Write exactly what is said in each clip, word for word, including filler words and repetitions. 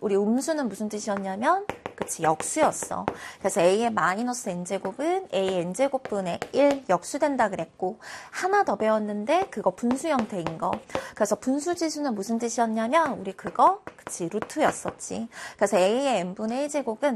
우리 음수는 무슨 뜻이었냐면 그치, 역수였어. 그래서 a의 마이너스 n제곱은 a n제곱분의 일 역수된다 그랬고 하나 더 배웠는데 그거 분수 형태인 거. 그래서 분수지수는 무슨 뜻이었냐면 우리 그거 그치, 루트였었지. 그래서 a의 n분의 일 제곱은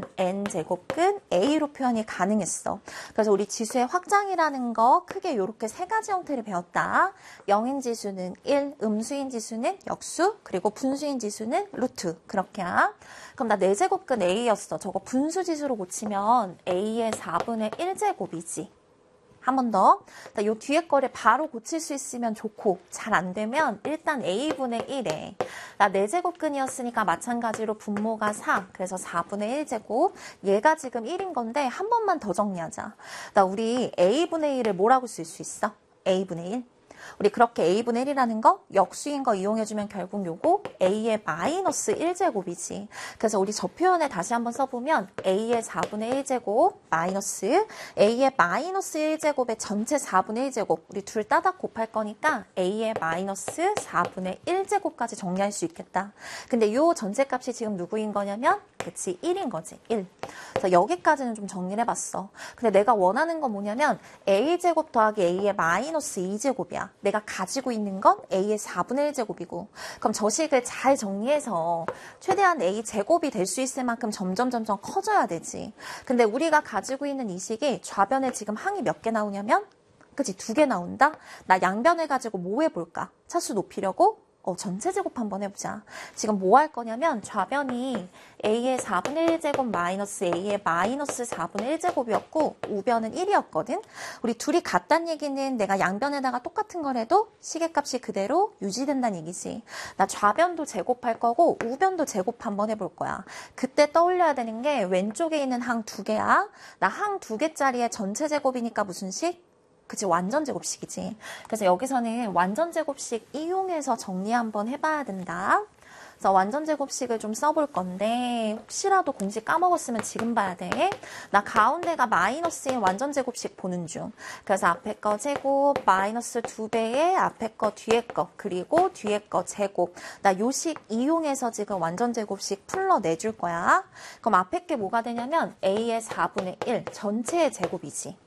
n제곱근 a로 표현이 가능했어. 그래서 우리 지수의 확장이라는 거 크게 이렇게 세 가지 형태를 배웠다. 영인 지수는 일, 음수인 지수는 역수, 그리고 분수인 지수는 루트. 그렇게야. 그럼 나 네 제곱근 a였어. 저거 분수지수로 고치면 a의 사분의 일 제곱이지. 한 번 더. 요 뒤에 거를 바로 고칠 수 있으면 좋고 잘 안 되면 일단 a분의 일에 나 네 제곱근이었으니까 마찬가지로 분모가 사. 그래서 사분의 일 제곱. 얘가 지금 일인 건데 한 번만 더 정리하자. 나 우리 a분의 일을 뭐라고 쓸 수 있어? a분의 일. 우리 그렇게 a분의 일이라는 거 역수인 거 이용해주면 결국 요거 a의 마이너스 일 제곱이지. 그래서 우리 저 표현을 다시 한번 써보면 a의 사분의 일 제곱 마이너스 a의 마이너스 일 제곱의 전체 사분의 일 제곱. 우리 둘 따닥 곱할 거니까 a의 마이너스 사분의 일 제곱까지 정리할 수 있겠다. 근데 요 전체 값이 지금 누구인 거냐면 그치, 일인 거지. 일. 그래서 여기까지는 좀 정리를 해봤어. 근데 내가 원하는 건 뭐냐면 a제곱 더하기 a의 마이너스 이 제곱이야. 내가 가지고 있는 건 a의 사분의 일 제곱이고 그럼 저 식을 잘 정리해서 최대한 a 제곱이 될 수 있을 만큼 점점 점점 커져야 되지. 근데 우리가 가지고 있는 이 식이 좌변에 지금 항이 몇 개 나오냐면 그치, 두 개 나온다? 나 양변을 가지고 뭐 해볼까? 차수 높이려고? 어, 전체 제곱 한번 해보자. 지금 뭐 할 거냐면 좌변이 a의 사분의 일 제곱 마이너스 a의 마이너스 사분의 일 제곱이었고 우변은 일이었거든. 우리 둘이 같다는 얘기는 내가 양변에다가 똑같은 거라도 시계값이 그대로 유지된다는 얘기지. 나 좌변도 제곱할 거고 우변도 제곱 한번 해볼 거야. 그때 떠올려야 되는 게 왼쪽에 있는 항 두 개야. 나 항 두 개짜리의 전체 제곱이니까 무슨 식? 그치, 완전 제곱식이지. 그래서 여기서는 완전 제곱식 이용해서 정리 한번 해봐야 된다. 그래서 완전 제곱식을 좀 써볼 건데 혹시라도 공식 까먹었으면 지금 봐야 돼. 나 가운데가 마이너스인 완전 제곱식 보는 중. 그래서 앞에 거 제곱 마이너스 두 배의 앞에 거 뒤에 거 그리고 뒤에 거 제곱. 나 요식 이용해서 지금 완전 제곱식 풀러내줄 거야. 그럼 앞에 게 뭐가 되냐면 a의 사분의 일 전체의 제곱이지.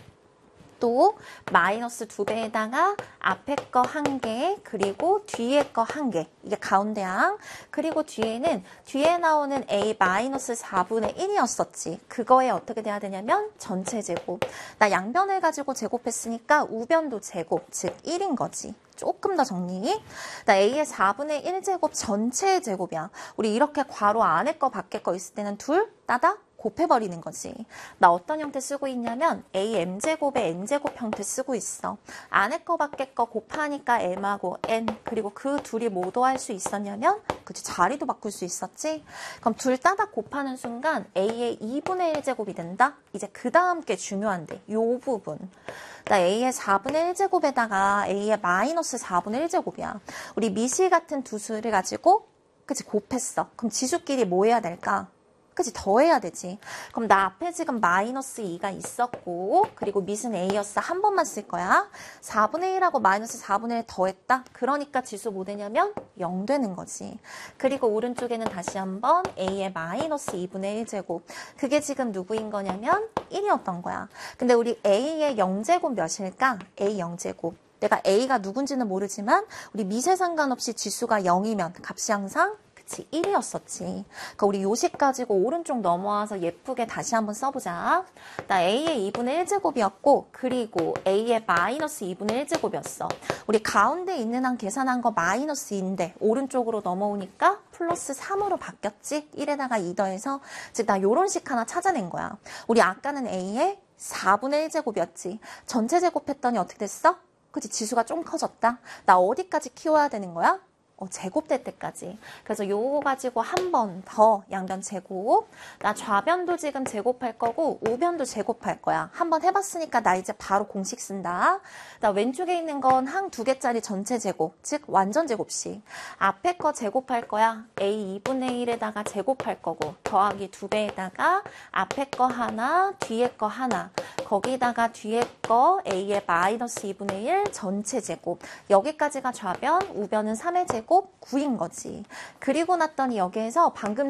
또 마이너스 두 배에다가 앞에 거 한 개 그리고 뒤에 거 한 개 이게 가운데 항 그리고 뒤에는 뒤에 나오는 a 마이너스 사분의 일이었었지. 그거에 어떻게 돼야 되냐면 전체 제곱. 나 양변을 가지고 제곱했으니까 우변도 제곱 즉 일인 거지. 조금 더 정리. 나 a의 사분의 일 제곱 전체의 제곱이야. 우리 이렇게 괄호 안에 거 밖에 거 있을 때는 둘 따다 곱해버리는 거지. 나 어떤 형태 쓰고 있냐면 am제곱에 n제곱 형태 쓰고 있어. 안에 거 밖에 거 곱하니까 m하고 n 그리고 그 둘이 뭐 더할 수 있었냐면 그치, 자리도 바꿀 수 있었지. 그럼 둘 따닥 곱하는 순간 a의 이분의 일 제곱이 된다. 이제 그 다음 게 중요한데 요 부분. 나 a의 사분의 일 제곱에다가 a의 마이너스 사분의 일 제곱이야. 우리 미시 같은 두 수를 가지고 그치, 곱했어. 그럼 지수끼리 뭐 해야 될까? 그치, 더해야 되지. 그럼 나 앞에 지금 마이너스 이가 있었고 그리고 밑은 a였어. 한 번만 쓸 거야. 사분의 일하고 마이너스 사분의 일 더했다. 그러니까 지수 뭐 되냐면 영 되는 거지. 그리고 오른쪽에는 다시 한번 a의 마이너스 이분의 일 제곱. 그게 지금 누구인 거냐면 일이었던 거야. 근데 우리 a의 영 제곱 몇일까? a 영 제곱. 내가 a가 누군지는 모르지만 우리 밑에 상관없이 지수가 영이면 값이 항상 그치, 일이었었지. 그러니까 우리 요식 가지고 오른쪽 넘어와서 예쁘게 다시 한번 써보자. 나 a의 이분의 일 제곱이었고 그리고 a의 마이너스 이분의 일 제곱이었어. 우리 가운데 있는 한 계산한 거 마이너스 이인데 오른쪽으로 넘어오니까 플러스 삼으로 바뀌었지. 일에다가 이 더해서. 즉 나 요런 식 하나 찾아낸 거야. 우리 아까는 a의 사분의 일 제곱이었지. 전체 제곱했더니 어떻게 됐어? 그치, 지수가 좀 커졌다. 나 어디까지 키워야 되는 거야? 어, 제곱될 때까지. 그래서 요거 가지고 한 번 더 양변 제곱. 나 좌변도 지금 제곱할 거고 우변도 제곱할 거야. 한번 해봤으니까 나 이제 바로 공식 쓴다. 나 왼쪽에 있는 건 항 두 개짜리 전체 제곱, 즉 완전 제곱식. 앞에 거 제곱할 거야. a 이분의 일에다가 제곱할 거고 더하기 두 배에다가 앞에 거 하나, 뒤에 거 하나. 거기다가 뒤에 거 a의 마이너스 이분의 일 전체 제곱. 여기까지가 좌변, 우변은 삼의 제곱 구인 거지. 그리고 났더니 여기에서 방금